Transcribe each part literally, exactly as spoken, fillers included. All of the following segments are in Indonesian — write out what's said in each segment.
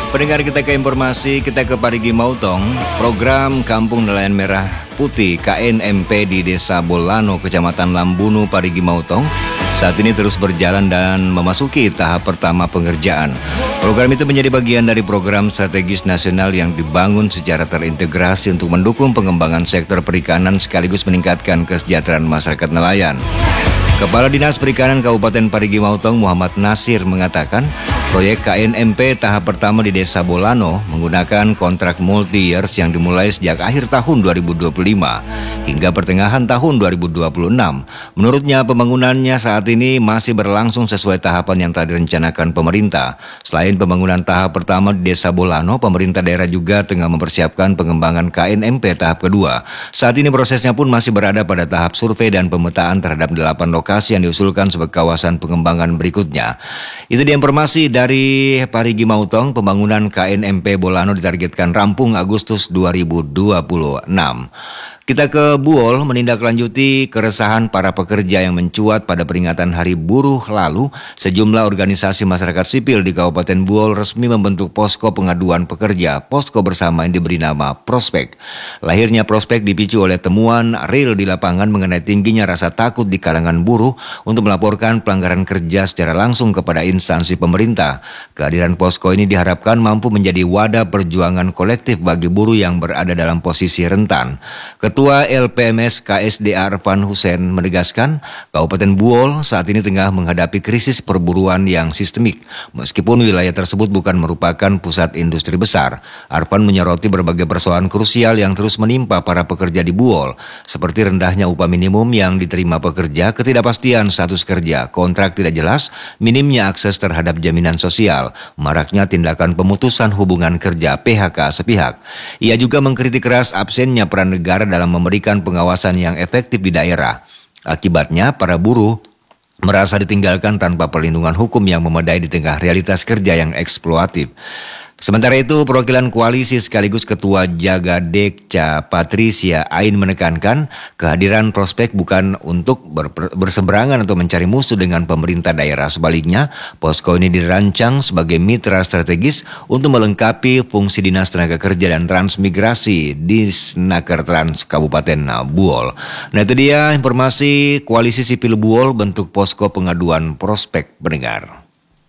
Pendengar, kita ke informasi, kita ke Parigi Mautong. Program Kampung Nelayan Merah Putih K N M P di Desa Bolano, Kecamatan Lambunu, Parigi Mautong saat ini terus berjalan dan memasuki tahap pertama pengerjaan. Program itu menjadi bagian dari program strategis nasional yang dibangun secara terintegrasi untuk mendukung pengembangan sektor perikanan sekaligus meningkatkan kesejahteraan masyarakat nelayan. Kepala Dinas Perikanan Kabupaten Parigi Mautong Muhammad Nasir mengatakan proyek K N M P tahap pertama di Desa Bolano menggunakan kontrak multi-years yang dimulai sejak akhir tahun dua ribu dua puluh lima hingga pertengahan tahun dua ribu dua puluh enam. Menurutnya pembangunannya saat ini masih berlangsung sesuai tahapan yang telah direncanakan pemerintah. Selain pembangunan tahap pertama di Desa Bolano, pemerintah daerah juga tengah mempersiapkan pengembangan K N M P tahap kedua. Saat ini prosesnya pun masih berada pada tahap survei dan pemetaan terhadap delapan lokasi yang diusulkan sebagai kawasan pengembangan berikutnya. Itu dia informasi dari Parigi Mautong. Pembangunan K N M P Bolano ditargetkan rampung Agustus dua ribu dua puluh enam. Kita ke Buol, menindaklanjuti keresahan para pekerja yang mencuat pada peringatan Hari Buruh lalu. Sejumlah organisasi masyarakat sipil di Kabupaten Buol resmi membentuk posko pengaduan pekerja. Posko bersama yang diberi nama Prospek. Lahirnya Prospek dipicu oleh temuan real di lapangan mengenai tingginya rasa takut di kalangan buruh untuk melaporkan pelanggaran kerja secara langsung kepada instansi pemerintah. Kehadiran posko ini diharapkan mampu menjadi wadah perjuangan kolektif bagi buruh yang berada dalam posisi rentan. Ketua L P M S K S D A Arfan Hussein menegaskan Kabupaten Buol saat ini tengah menghadapi krisis perburuan yang sistemik. Meskipun wilayah tersebut bukan merupakan pusat industri besar, Arfan menyoroti berbagai persoalan krusial yang terus menimpa para pekerja di Buol, seperti rendahnya upah minimum yang diterima pekerja, ketidakpastian status kerja, kontrak tidak jelas, minimnya akses terhadap jaminan sosial, maraknya tindakan pemutusan hubungan kerja P H K sepihak. Ia juga mengkritik keras absennya peran negara dalam memberikan pengawasan yang efektif di daerah. Akibatnya, para buruh merasa ditinggalkan tanpa perlindungan hukum yang memadai di tengah realitas kerja yang eksploatif. Sementara itu, perwakilan koalisi sekaligus Ketua Jagadekca Patricia Ain menekankan kehadiran Prospek bukan untuk ber- berseberangan atau mencari musuh dengan pemerintah daerah. Sebaliknya, posko ini dirancang sebagai mitra strategis untuk melengkapi fungsi Dinas Tenaga Kerja dan Transmigrasi di Snaker Trans Kabupaten Buol. Nah, itu dia informasi Koalisi Sipil Buol bentuk posko pengaduan Prospek, pendengar.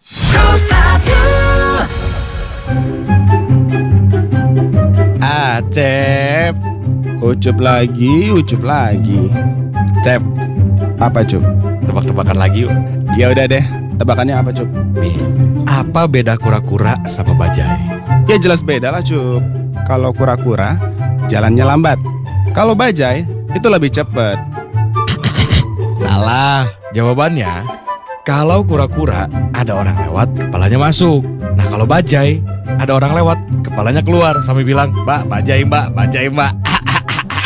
Ah, Cep. Ucup lagi, ucup lagi. Cep, apa Cup? Tebak-tebakan lagi yuk. Ya udah deh, tebakannya apa Cup? Nih, apa beda kura-kura sama bajai? Ya jelas beda lah Cup. Kalau kura-kura, jalannya lambat. Kalau bajai, itu lebih cepat. Salah. Jawabannya, kalau kura-kura ada orang lewat, kepalanya masuk. Nah kalau bajai, ada orang lewat, kepalanya keluar sambil bilang, "Mbak, bajai mbak, bajai mbak."